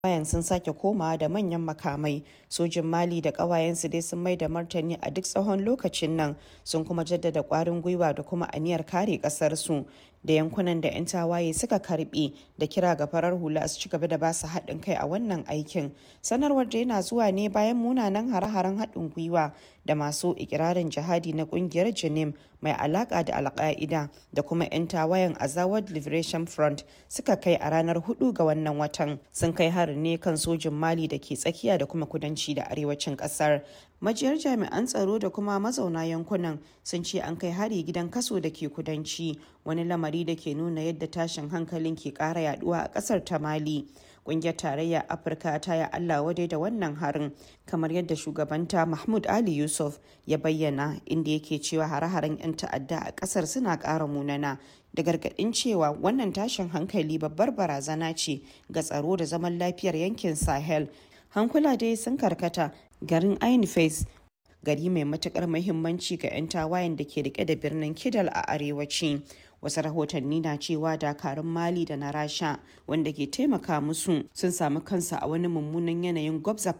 bayan sun sake komawa da manyan makamai. Sojin Mali da ƙawayensu dai sun mai da martani a duk tsawon lokacin nan, sun kuma jaddada ƙwarin gwiwa da kuma aniyar kare ƙasarsu da yankunan da 'yan tawaye suka karbe, da kira ga farar hula su ci gaba da basu haɗin kai a wannan aikin. Sanarwar da yana zuwa ne bayan munanan hare-haren haɗin gwiwa da masu ikirarin jihadi na ƙungiyar Janim mai alaƙa da Al-Qaeda da kuma 'yan tawayen Azawad Liberation Front suka kai a ranar 4 ga wannan watan. Sun kai harin ne kan sojin Mali da ke tsakiya da kuma kudanci da arewacin ƙasar. Majiyar jami'an tsaro da kuma mazauna yankunan sun ce an kai hari gidan kaso da ke kudanci, wani lamari da ke nuna yadda tashin hankalin ke ƙara yaduwa a ƙasar ta Mali. Ƙungiyar Tarayyar Afirka ta yi Allah wadai da wannan harin, kamar yadda shugabanta Mahmud Ali Yusuf ya bayyana, inda yake cewa hare-haren 'yan ta'adda a ƙasar suna ƙara munana, da gargaɗin cewa wannan tashin hankali babbar barazana ce ga tsaro da zaman lafiyar yankin Sahel. Hankula dai sun karkata garin Ain Fez, gari mai matukar muhimmanci ga 'yan tawayen da ke rike da birnin Kidal a arewaci. Wasu rahotanni na cewa dakarun Mali da na Rasha wanda ke taimaka musu sun samu kansa a wani mummunan yanayin gwabza